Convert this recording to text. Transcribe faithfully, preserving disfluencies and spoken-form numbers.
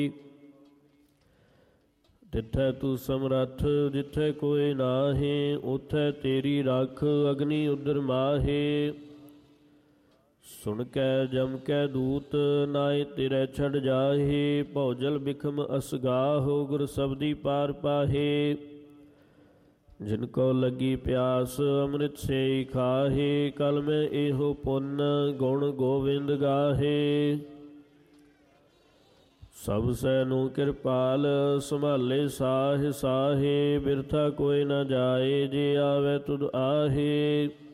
ਤਿੱਥੈ ਤੂੰ ਸਮਰੱਥ ਜਿੱਥੈ ਕੋਈ ਨਾਹੀਂ, ਉਥੈ ਤੇਰੀ ਰੱਖ ਅਗਨੀ ਉਦਰ ਮਾਹੇ। ਸੁਣ ਕੈ ਜਮ ਕੈ ਦੂਤ ਨਾਇ ਤੇਰੇ ਛੜ ਜਾਹੇ, ਭਉਜਲ ਬਿਖਮ ਅਸਗਾਹੋ ਗੁਰ ਸਬਦੀ ਪਾਰ ਪਾਹੇ। ਜਿਨ ਕੋ ਲੱਗੀ ਪਿਆਸ ਅੰਮ੍ਰਿਤ ਸੇ ਖਾਹੇ, ਕਲ ਮੈਂ ਇਹੋ ਪੁੰਨ ਗੁਣ ਗੋਵਿੰਦ ਗਾਹੇ। ਸਭ ਸੈ ਨੂੰ ਕਿਰਪਾਲ ਸੰਭਾਲੇ ਸਾਹ ਸਾਹੇ, ਬਿਰਥਾ ਕੋਈ ਨ ਜਾਏ ਜੇ ਆਵੇ ਤੁਧ ਆਹੇ।